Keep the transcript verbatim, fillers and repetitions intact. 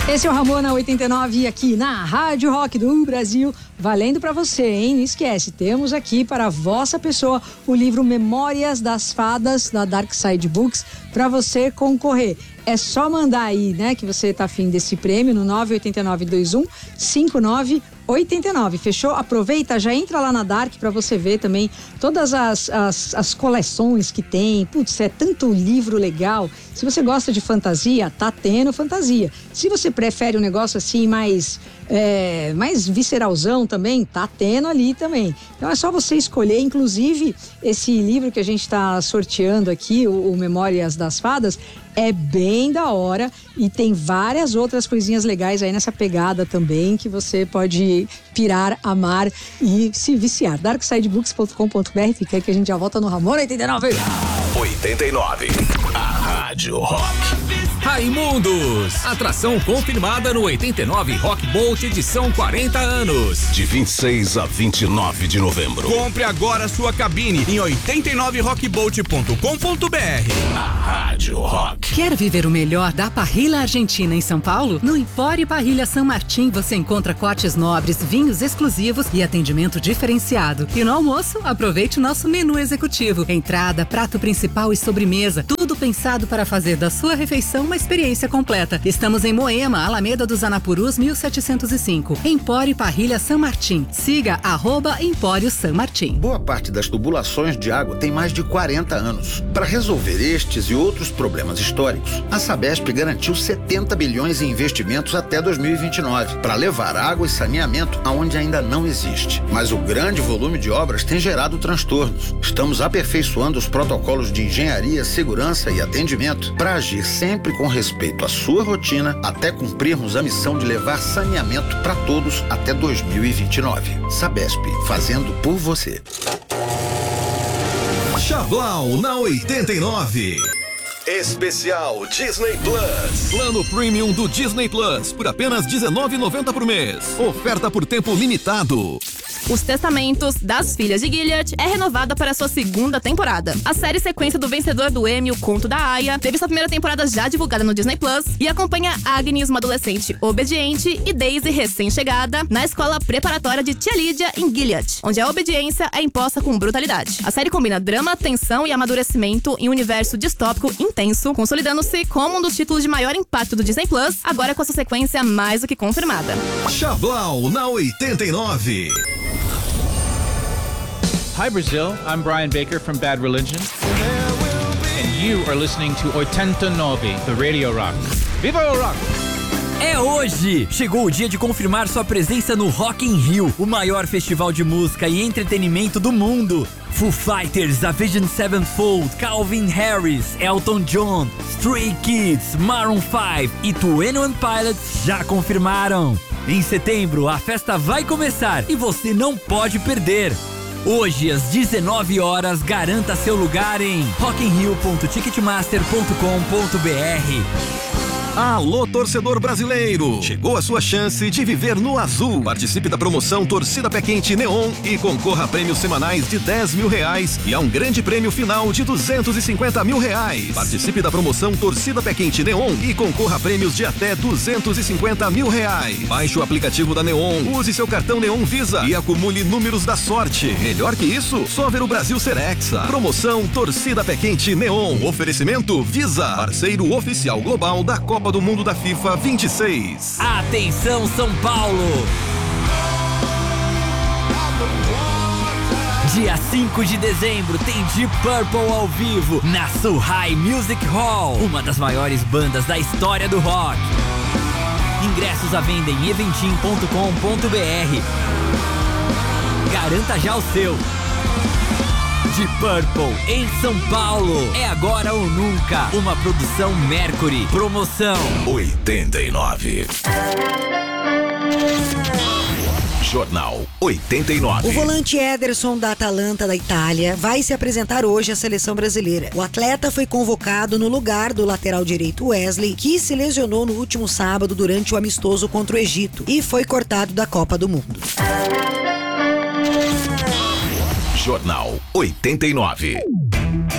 Esse é o Ramona oitenta e nove aqui na Rádio Rock do Brasil, valendo pra você, hein? Não esquece, temos aqui para a vossa pessoa o livro Memórias das Fadas da Dark Side Books para você concorrer. É só mandar aí, né, que você tá afim desse prêmio no nove oito nove dois um cinco nove oito nove, fechou? Aproveita, já entra lá na Dark pra você ver também todas as, as, as coleções que tem. Putz, é tanto livro legal. Se você gosta de fantasia, tá tendo fantasia. Se você prefere um negócio assim mais, é, mais visceralzão também, tá tendo ali também. Então é só você escolher, inclusive esse livro que a gente tá sorteando aqui, o, o Memórias das Fadas, é bem da hora e tem várias outras coisinhas legais aí nessa pegada também que você pode pirar, amar e se viciar. dark side books ponto com ponto b r, fica aí que a gente já volta no Ramona oitenta e nove. oitenta e nove, a Rádio Rock. Raimundos, atração confirmada no oitenta e nove Rock Bolt edição quarenta anos. De vinte e seis a vinte e nove de novembro. Compre agora sua cabine em oitenta e nove rock bolt ponto com ponto b r. A Rádio Rock. Quer viver o melhor da parrilha argentina em São Paulo? No Empório Parrilha San Martín você encontra cortes nobres, vinhos exclusivos e atendimento diferenciado. E no almoço, aproveite o nosso menu executivo. Entrada, prato principal e sobremesa. Tudo pensado para fazer da sua refeição uma experiência completa. Estamos em Moema, Alameda dos Anapurus, mil setecentos e cinco. Empório Parrilha San Martín. Siga arroba Empório San Martín. Boa parte das tubulações de água tem mais de quarenta anos. Para resolver estes e outros problemas históricos, a Sabesp garantiu setenta bilhões em investimentos até dois mil e vinte e nove para levar água e saneamento aonde ainda não existe. Mas o grande volume de obras tem gerado transtornos. Estamos aperfeiçoando os protocolos de engenharia, segurança e atendimento para agir sempre com respeito à sua rotina até cumprirmos a missão de levar saneamento para todos até dois mil e vinte e nove. Sabesp, fazendo por você. Chablau na oitenta e nove. Especial Disney Plus. Plano Premium do Disney Plus por apenas dezenove reais e noventa centavos por mês. Oferta por tempo limitado. Os Testamentos das Filhas de Gilead é renovada para sua segunda temporada. A série sequência do vencedor do Emmy, O Conto da Aia, teve sua primeira temporada já divulgada no Disney Plus e acompanha Agnes, uma adolescente obediente, e Daisy, recém-chegada, na escola preparatória de Tia Lídia, em Gilead, onde a obediência é imposta com brutalidade. A série combina drama, tensão e amadurecimento em um universo distópico intenso, consolidando-se como um dos títulos de maior impacto do Disney Plus, agora com a sua sequência mais do que confirmada. Chablau na oitenta e nove. Hi Brazil, I'm Brian Baker from Bad Religion, and you are listening to oitenta e nove, the Radio Rock. Viva o Rock! É hoje! Chegou o dia de confirmar sua presença no Rock in Rio, o maior festival de música e entretenimento do mundo. Foo Fighters, Avenged Sevenfold, Calvin Harris, Elton John, Stray Kids, Maroon five e Twenty One Pilots já confirmaram. Em setembro, a festa vai começar e você não pode perder. Hoje, às dezenove horas, garanta seu lugar em rock in rio ponto ticketmaster ponto com ponto b r. Alô, torcedor brasileiro! Chegou a sua chance de viver no azul. Participe da promoção Torcida Pé Quente Neon e concorra a prêmios semanais de dez mil reais e a um grande prêmio final de duzentos e cinquenta mil reais. Participe da promoção Torcida Pé Quente Neon e concorra a prêmios de até duzentos e cinquenta mil reais. Baixe o aplicativo da Neon, use seu cartão Neon Visa e acumule números da sorte. Melhor que isso, só ver o Brasil ser hexa. Promoção Torcida Pé Quente Neon. Oferecimento Visa, parceiro oficial global da Copa do Mundo da FIFA vinte e seis. Atenção, São Paulo! Dia cinco de dezembro tem Deep Purple ao vivo na Suhai Music Hall, uma das maiores bandas da história do rock. Ingressos à venda em eventim ponto com ponto b r. Garanta já o seu. Deep Purple em São Paulo. É agora ou nunca. Uma produção Mercury. Promoção oitenta e nove. Jornal oitenta e nove. O volante Ederson da Atalanta da Itália vai se apresentar hoje à seleção brasileira. O atleta foi convocado no lugar do lateral direito Wesley, que se lesionou no último sábado durante o amistoso contra o Egito e foi cortado da Copa do Mundo. Jornal oitenta e nove.